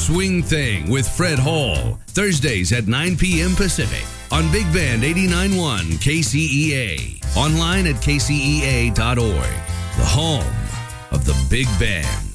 Swing Thing with Fred Hall, Thursdays at 9 p.m. Pacific on Big Band 89.1 KCEA. Online at kcea.org, the home of the Big Band.